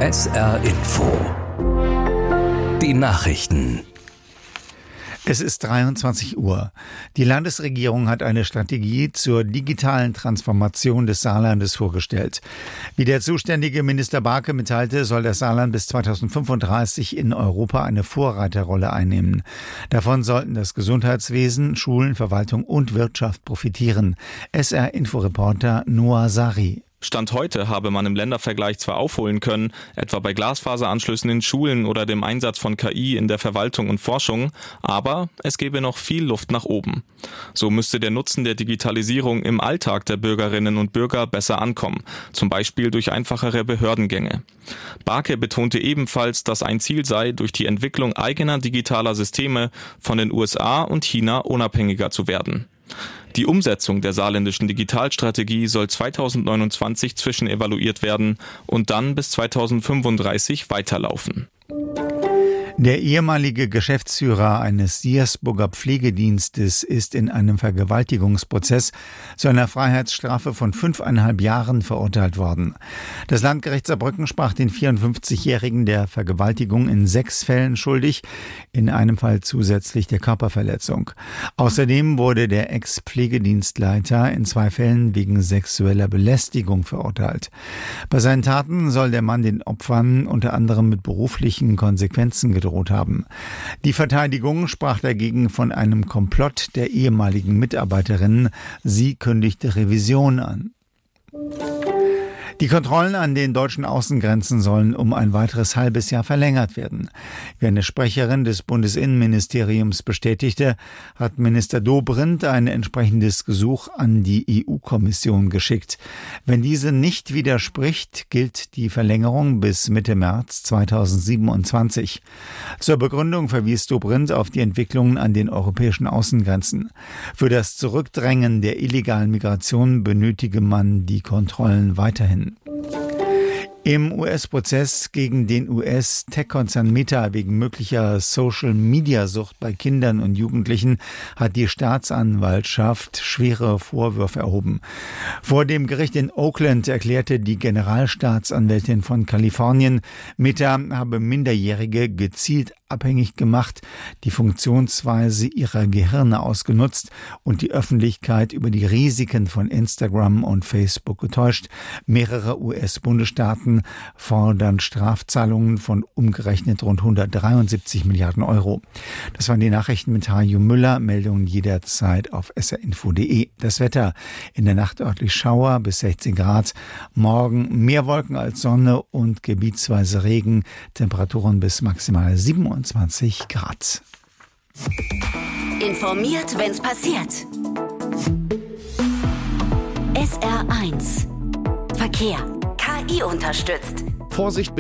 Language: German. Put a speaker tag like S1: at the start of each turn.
S1: SR Info. Die Nachrichten.
S2: Es ist 23 Uhr. Die Landesregierung hat eine Strategie zur digitalen Transformation des Saarlandes vorgestellt. Wie der zuständige Minister Barke mitteilte, soll das Saarland bis 2035 in Europa eine Vorreiterrolle einnehmen. Davon sollten das Gesundheitswesen, Schulen, Verwaltung und Wirtschaft profitieren. SR-Info-Reporter Noah Sari.
S3: Stand heute habe man im Ländervergleich zwar aufholen können, etwa bei Glasfaseranschlüssen in Schulen oder dem Einsatz von KI in der Verwaltung und Forschung, aber es gäbe noch viel Luft nach oben. So müsste der Nutzen der Digitalisierung im Alltag der Bürgerinnen und Bürger besser ankommen, zum Beispiel durch einfachere Behördengänge. Barke betonte ebenfalls, dass ein Ziel sei, durch die Entwicklung eigener digitaler Systeme von den USA und China unabhängiger zu werden. Die Umsetzung der saarländischen Digitalstrategie soll 2029 zwischenevaluiert werden und dann bis 2035 weiterlaufen.
S2: Der ehemalige Geschäftsführer eines Diersburger Pflegedienstes ist in einem Vergewaltigungsprozess zu einer Freiheitsstrafe von 5,5 Jahren verurteilt worden. Das Landgericht Saarbrücken sprach den 54-Jährigen der Vergewaltigung in 6 Fällen schuldig, in einem Fall zusätzlich der Körperverletzung. Außerdem wurde der Ex-Pflegedienstleiter in 2 Fällen wegen sexueller Belästigung verurteilt. Bei seinen Taten soll der Mann den Opfern unter anderem mit beruflichen Konsequenzen gedroht haben. Die Verteidigung sprach dagegen von einem Komplott der ehemaligen Mitarbeiterinnen. Sie kündigte Revision an. Die Kontrollen an den deutschen Außengrenzen sollen um ein weiteres halbes Jahr verlängert werden. Wie eine Sprecherin des Bundesinnenministeriums bestätigte, hat Minister Dobrindt ein entsprechendes Gesuch an die EU-Kommission geschickt. Wenn diese nicht widerspricht, gilt die Verlängerung bis Mitte März 2027. Zur Begründung verwies Dobrindt auf die Entwicklungen an den europäischen Außengrenzen. Für das Zurückdrängen der illegalen Migration benötige man die Kontrollen weiterhin. Im US-Prozess gegen den US-Tech-Konzern Meta wegen möglicher Social-Media-Sucht bei Kindern und Jugendlichen hat die Staatsanwaltschaft schwere Vorwürfe erhoben. Vor dem Gericht in Oakland erklärte die Generalstaatsanwältin von Kalifornien, Meta habe Minderjährige gezielt abhängig gemacht, die Funktionsweise ihrer Gehirne ausgenutzt und die Öffentlichkeit über die Risiken von Instagram und Facebook getäuscht. Mehrere US-Bundesstaaten fordern Strafzahlungen von umgerechnet rund 173 Milliarden Euro. Das waren die Nachrichten mit Hajo Müller. Meldungen jederzeit auf srinfo.de. Das Wetter: in der Nacht örtlich Schauer bis 16 Grad. Morgen mehr Wolken als Sonne und gebietsweise Regen. Temperaturen bis maximal 27 Grad.
S4: Informiert, wenn's passiert. SR1 Verkehr. KI unterstützt.
S5: Vorsicht